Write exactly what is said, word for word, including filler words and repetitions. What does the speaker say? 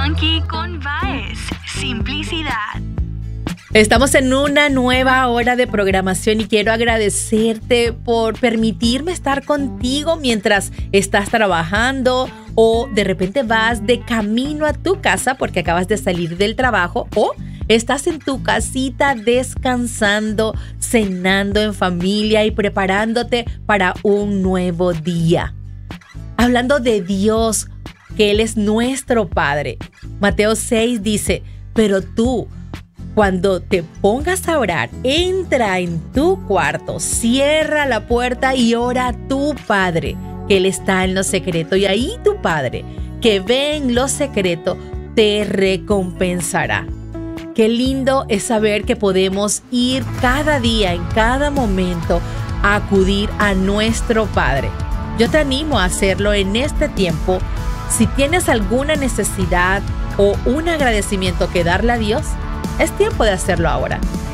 Funky con Baez. Simplicidad. Estamos en una nueva hora de programación y quiero agradecerte por permitirme estar contigo mientras estás trabajando o de repente vas de camino a tu casa porque acabas de salir del trabajo o estás en tu casita descansando, cenando en familia y preparándote para un nuevo día. Hablando de Dios, que Él es nuestro Padre. Mateo seis dice, pero tú, cuando te pongas a orar, entra en tu cuarto, cierra la puerta y ora a tu Padre, que Él está en lo secreto. Y ahí tu Padre, que ve en lo secreto, te recompensará. Qué lindo es saber que podemos ir cada día, en cada momento, a acudir a nuestro Padre. Yo te animo a hacerlo en este tiempo. Si tienes alguna necesidad o un agradecimiento que darle a Dios, es tiempo de hacerlo ahora.